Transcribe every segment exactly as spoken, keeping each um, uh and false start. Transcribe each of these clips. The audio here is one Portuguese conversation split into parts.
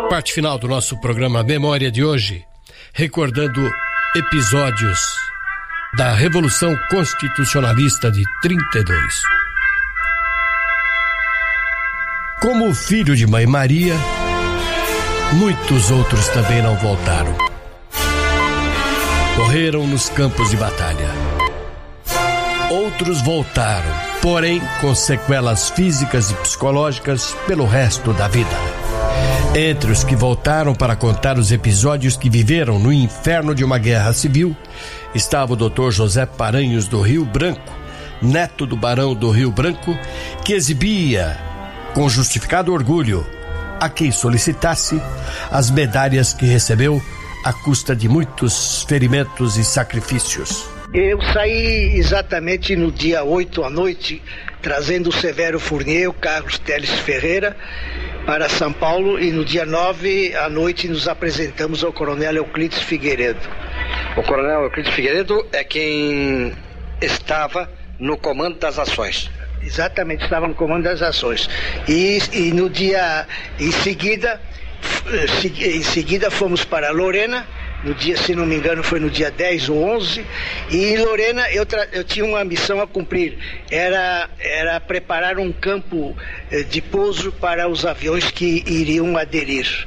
Parte final do nosso programa Memória de hoje, recordando episódios da Revolução Constitucionalista de trinta e dois. Como o filho de Mãe Maria, muitos outros também não voltaram. Morreram nos campos de batalha. Outros voltaram, porém com sequelas físicas e psicológicas pelo resto da vida. Entre os que voltaram para contar os episódios que viveram no inferno de uma guerra civil, estava o doutor José Paranhos do Rio Branco, neto do Barão do Rio Branco, que exibia, com justificado orgulho, a quem solicitasse as medalhas que recebeu à custa de muitos ferimentos e sacrifícios. Eu saí exatamente no dia oito à noite, trazendo o Severo Fournier, o Carlos Teles Ferreira, para São Paulo, e no dia nove à noite nos apresentamos ao Coronel Euclides Figueiredo. O Coronel Euclides Figueiredo é quem estava no comando das ações. Exatamente, estava no comando das ações. E, e no dia, em seguida, em seguida fomos para Lorena. No dia, se não me engano, foi no dia dez ou onze, e em Lorena eu, tra- eu tinha uma missão a cumprir, era, era preparar um campo eh, de pouso para os aviões que iriam aderir.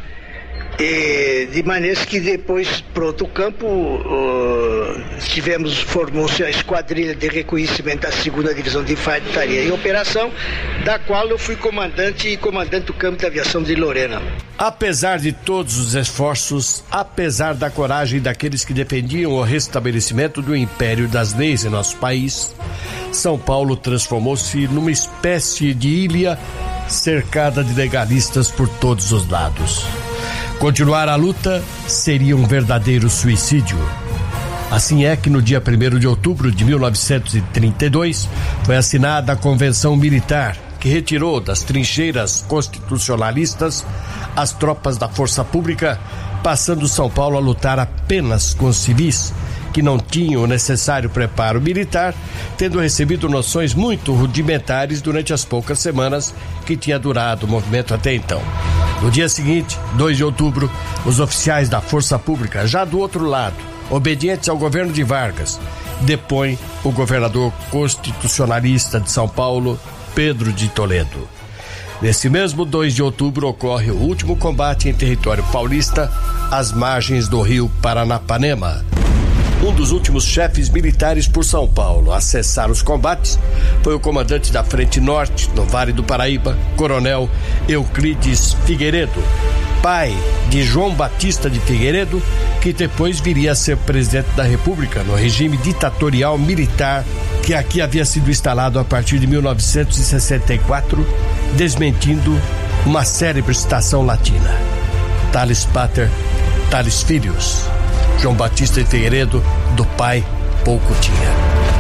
E, de maneira que depois, pronto, o campo, uh, tivemos, formou-se a esquadrilha de reconhecimento da segunda Divisão de Infantaria em operação, da qual eu fui comandante e comandante do campo de aviação de Lorena. Apesar de todos os esforços, apesar da coragem daqueles que defendiam o restabelecimento do império das leis em nosso país, São Paulo transformou-se numa espécie de ilha cercada de legalistas por todos os lados. Continuar a luta seria um verdadeiro suicídio. Assim é que no dia primeiro de outubro de mil novecentos e trinta e dois foi assinada a Convenção Militar, que retirou das trincheiras constitucionalistas as tropas da Força Pública, passando São Paulo a lutar apenas com civis que não tinham o necessário preparo militar, tendo recebido noções muito rudimentares durante as poucas semanas que tinha durado o movimento até então. No dia seguinte, dois de outubro, os oficiais da Força Pública, já do outro lado, obedientes ao governo de Vargas, depõem o governador constitucionalista de São Paulo, Pedro de Toledo. Nesse mesmo dois de outubro ocorre o último combate em território paulista, às margens do rio Paranapanema. Um dos últimos chefes militares por São Paulo a cessar os combates foi o comandante da Frente Norte, no Vale do Paraíba, Coronel Euclides Figueiredo, pai de João Batista de Figueiredo, que depois viria a ser presidente da República no regime ditatorial militar que aqui havia sido instalado a partir de mil novecentos e sessenta e quatro, desmentindo uma célebre citação latina: Tales pater, tales filhos. João Batista de Figueiredo, do pai, pouco tinha.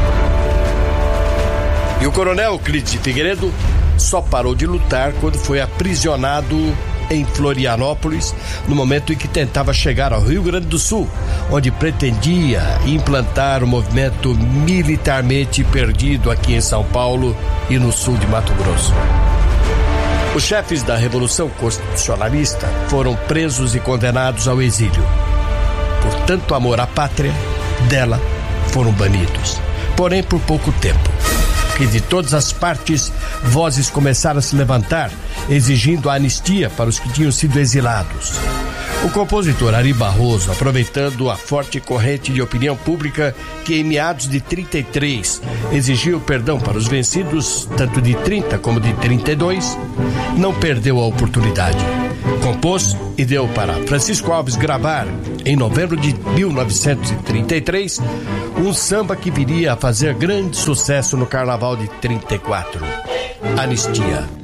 E o coronel Euclides de Figueiredo só parou de lutar quando foi aprisionado em Florianópolis, no momento em que tentava chegar ao Rio Grande do Sul, onde pretendia implantar o movimento militarmente perdido aqui em São Paulo e no sul de Mato Grosso. Os chefes da Revolução Constitucionalista foram presos e condenados ao exílio. Por tanto amor à pátria, dela foram banidos. Porém, por pouco tempo, que de todas as partes, vozes começaram a se levantar, exigindo a anistia para os que tinham sido exilados. O compositor Ari Barroso, aproveitando a forte corrente de opinião pública que em meados de trinta e três exigia o perdão para os vencidos, tanto de trinta como de trinta e dois, não perdeu a oportunidade. Compôs e deu para Francisco Alves gravar, em novembro de mil novecentos e trinta e três, um samba que viria a fazer grande sucesso no Carnaval de trinta e quatro, Anistia.